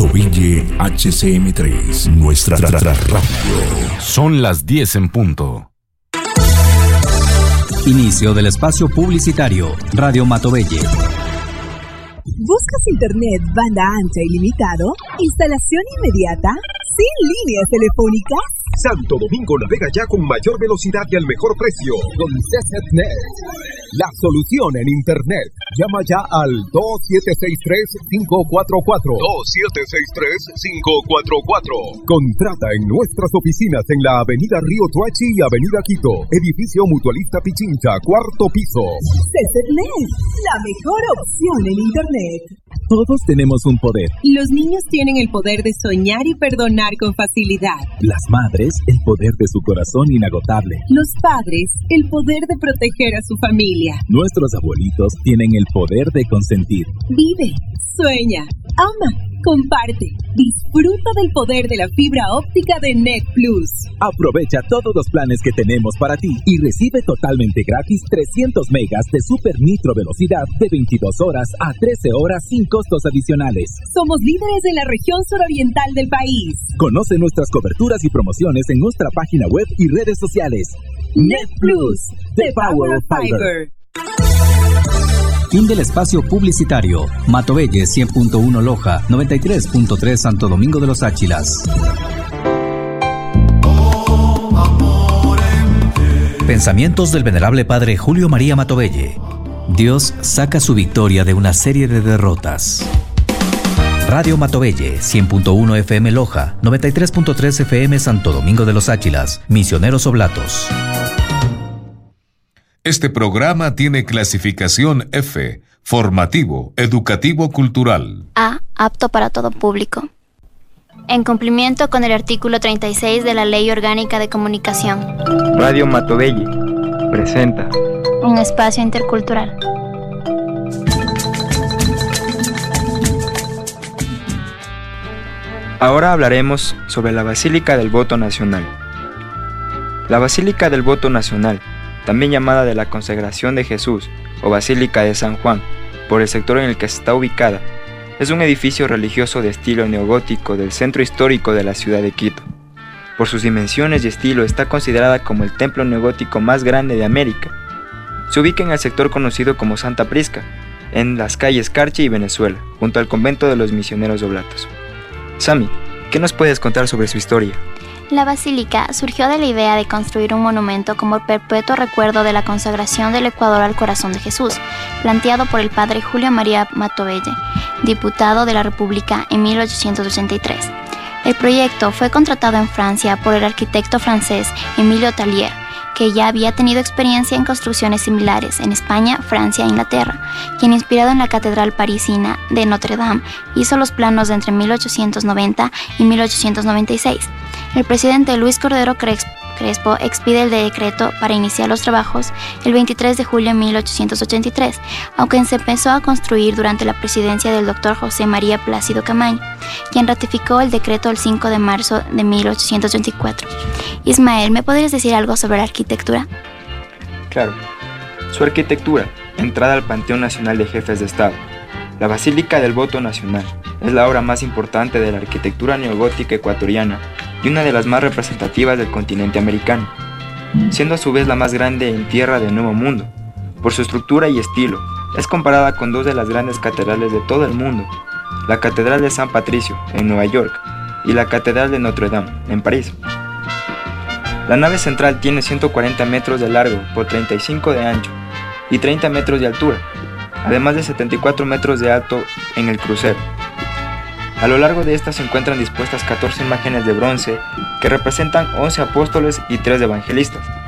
Matovelle HCM3, nuestra radio. Son las 10 en punto. Inicio del espacio publicitario. Radio Matovelle. ¿Buscas internet banda ancha ilimitado? ¿Instalación inmediata? ¿Sin líneas telefónicas? Santo Domingo navega ya con mayor velocidad y al mejor precio con CCNet, la solución en internet. Llama ya al 2763-544. 2763-544. Contrata en nuestras oficinas en la Avenida Río Tuachi y Avenida Quito, edificio Mutualista Pichincha, cuarto piso. CCNet, la mejor opción en internet. Todos tenemos un poder. Los niños tienen el poder de soñar y perdonar con facilidad. Las madres, el poder de su corazón inagotable. Los padres, el poder de proteger a su familia. Nuestros abuelitos tienen el poder de consentir. Vive, sueña, ama, comparte. Disfruta del poder de la fibra óptica de Net Plus. Aprovecha todos los planes que tenemos para ti y recibe totalmente gratis 300 megas de super nitro velocidad de 22 horas a 13 horas sin costos adicionales. Somos líderes en la región suroriental del país. Conoce nuestras coberturas y promociones en nuestra página web y redes sociales. Net Plus, the power of fiber. Fin del espacio publicitario. Matovelle 100.1 Loja, 93.3 Santo Domingo de los Áchilas. Pensamientos del venerable padre Julio María Matovelle. Dios saca su victoria de una serie de derrotas. Radio Matovelle 100.1 FM Loja, 93.3 FM Santo Domingo de los Áchilas, Misioneros Oblatos. Este programa tiene clasificación F, formativo, educativo, cultural. A, apto para todo público. En cumplimiento con el artículo 36 de la Ley Orgánica de Comunicación. Radio Matovelle presenta un espacio intercultural. Ahora hablaremos sobre la Basílica del Voto Nacional. La Basílica del Voto Nacional, también llamada de la Consagración de Jesús o Basílica de San Juan, por el sector en el que está ubicada, es un edificio religioso de estilo neogótico del centro histórico de la ciudad de Quito. Por sus dimensiones y estilo está considerada como el templo neogótico más grande de América. Se ubica en el sector conocido como Santa Prisca, en las calles Carchi y Venezuela, junto al convento de los Misioneros Oblatos. Sami, ¿qué nos puedes contar sobre su historia? La basílica surgió de la idea de construir un monumento como perpetuo recuerdo de la consagración del Ecuador al corazón de Jesús, planteado por el padre Julio María Matovelle, diputado de la República en 1883. El proyecto fue contratado en Francia por el arquitecto francés Emilio Tallier, que ya había tenido experiencia en construcciones similares en España, Francia e Inglaterra, quien, inspirado en la catedral parisina de Notre Dame, hizo los planos de entre 1890 y 1896. El presidente Luis Cordero Crespo expide el decreto para iniciar los trabajos el 23 de julio de 1883, aunque se empezó a construir durante la presidencia del doctor José María Plácido Camaño, quien ratificó el decreto el 5 de marzo de 1884. Ismael, ¿me podrías decir algo sobre la arquitectura? Claro. Su arquitectura, entrada al Panteón Nacional de Jefes de Estado. La Basílica del Voto Nacional es la obra más importante de la arquitectura neogótica ecuatoriana y una de las más representativas del continente americano, siendo a su vez la más grande en tierra del Nuevo Mundo. Por su estructura y estilo, es comparada con dos de las grandes catedrales de todo el mundo, la Catedral de San Patricio, en Nueva York, y la Catedral de Notre Dame, en París. La nave central tiene 140 metros de largo por 35 de ancho y 30 metros de altura, además de 74 metros de alto en el crucero. A lo largo de esta se encuentran dispuestas 14 imágenes de bronce que representan 11 apóstoles y 3 evangelistas.